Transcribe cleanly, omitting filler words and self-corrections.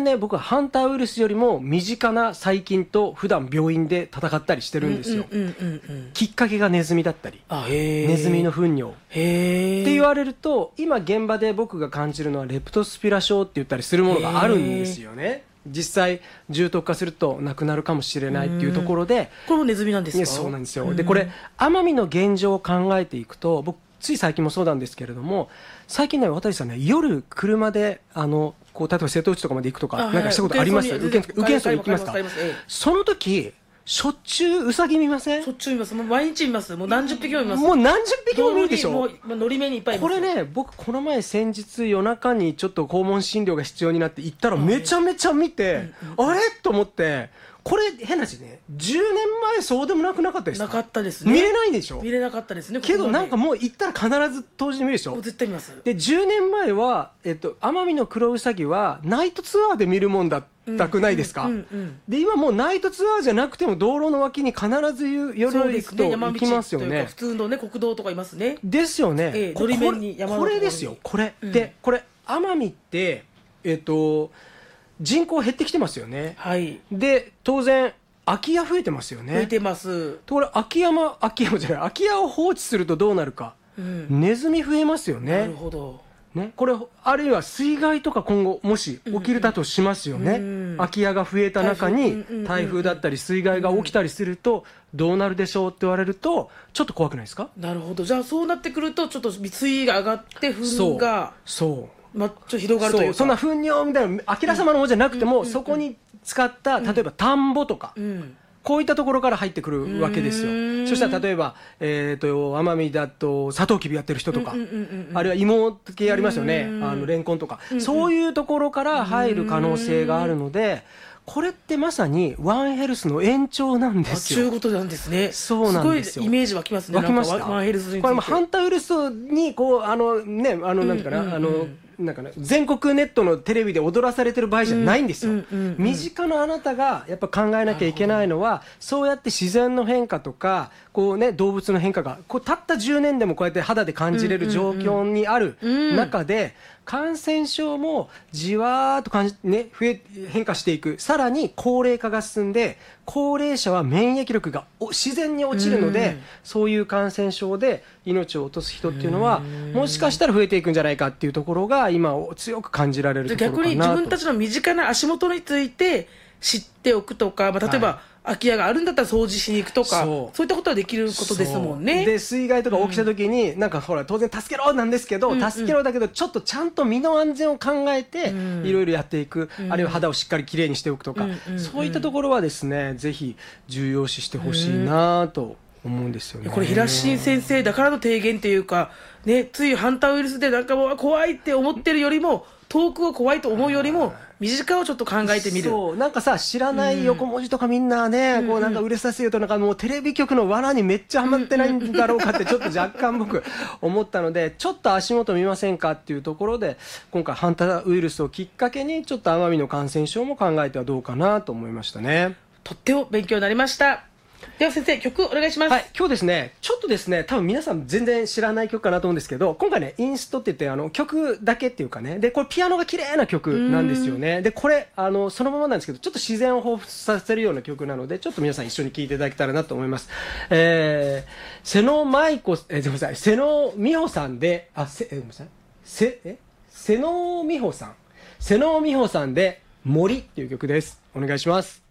ね、僕はハンターウイルスよりも身近な細菌と普段病院で戦ったりしてるんですよ。きっかけがネズミだったり、ネズミの糞尿って言われると、今現場で僕が感じるのはレプトスピラ症って言ったりするものがあるんですよね。実際重篤化するとなくなるかもしれないっていうところで、 これもネズミなんですか？ そうなんですよ。でこれ奄美の現状を考えていくと、僕つい最近もそうなんですけれども、最近ね、渡さんね、夜車でこう例えば瀬戸内とかまで行くとかなんかしたことあります？宇検村行きますか？その時しょっちゅうウサギ見ません？ しょっちゅう見ます。もう毎日見ます。もう何十匹も見ます。 もう何十匹も見るでしょ。 もうのり面にいっぱいいます。 これね、僕この前先日夜中にちょっと訪問診療が必要になって行ったらめちゃめちゃ見て、あれと思って、これ変な話ね、10年前そうでもなくなかったですか？ なかったですね。 見れないでしょ。 見れなかったですね。 けどなんかもう行ったら必ず当時で見るでしょ。 もう絶対見ます。 で10年前は奄美のクロウサギはナイトツアーで見るもんだったくないですか？で今もうナイトツアーじゃなくても道路の脇に必ず夜行くと行きますよね。 普通のね、国道とかいますね。 ですよね。 のり面に山のこれですよ。これでこれ奄美って人口減ってきてますよね。 はい。 で当然空き家増えてますよね。 増えてます。 とこれ空き家を放置するとどうなるか、ネズミ増えますよね。 なるほどね、これあるいは水害とか今後もし起きるだとしますよね。空き家が増えた中に台風だったり水害が起きたりするとどうなるでしょうって言われるとちょっと怖くないですか？ なるほど。じゃあそうなってくるとちょっと水位が上がって糞がちょっと広がるというか、 そんな糞尿みたいなあきらさまのものじゃなくても、そこに使った例えば田んぼとか、こういったところから入ってくるわけですよ。そしたら例えば奄美だとサトウキビやってる人とか、あるいは芋系やりますよね、レンコンとか、そういうところから入る可能性があるので、これってまさにワンヘルスの延長なんですよ。 そういうことなんですね。 そうなんですよ。 すごいイメージ湧きますね。 湧きました。 ワンヘルスについてこれもハンターウイルスにこうなんていうかな、なんかね、全国ネットのテレビで踊らされてる場合じゃないんですよ。身近なあなたがやっぱ考えなきゃいけないのは、そうやって自然の変化とかこう、ね、動物の変化がこうたった10年でもこうやって肌で感じれる状況にある中で、感染症もじわーっと変化していく。さらに高齢化が進んで、高齢者は免疫力が自然に落ちるので、そういう感染症で命を落とす人っていうのはもしかしたら増えていくんじゃないかっていうところが今強く感じられるところかなと。 逆に自分たちの身近な足元について知っておくとか、例えば、空き家があるんだったら掃除しに行くとか、そういったことはできることですもんね。 で水害とか起きた時に、なんかほら当然助けろなんですけど、助けろだけどちょっとちゃんと身の安全を考えていろいろやっていく、あるいは肌をしっかりきれいにしておくとか、そういったところはですね、ぜひ重要視してほしいなと思うんですよね。 これ平新先生だからの提言というか、ね、ついハンターウイルスでなんかもう怖いって思ってるよりも、遠くを怖いと思うよりも身近をちょっと考えてみる。 そうなんかさ、知らない横文字とかみんなね、こうなんか売れさせようと、なんかもうテレビ局の罠にめっちゃハマってないんだろうかってちょっと若干僕思ったので、ちょっと足元見ませんかっていうところで、今回ハンターウイルスをきっかけにちょっと奄美の感染症も考えてはどうかなと思いましたね。 とっても勉強になりました。では先生、曲お願いします。 はい、今日ですね、ちょっとですね、多分皆さん全然知らない曲かなと思うんですけど、今回ね、インストって言って曲だけっていうかね、でこれピアノが綺麗な曲なんですよね。でこれそのままなんですけど、ちょっと自然を彷彿させるような曲なので、ちょっと皆さん一緒に聴いていただけたらなと思います。瀬野舞子、すみません、瀬野美穂さんで、瀬野美穂さんで森っていう曲です。お願いします。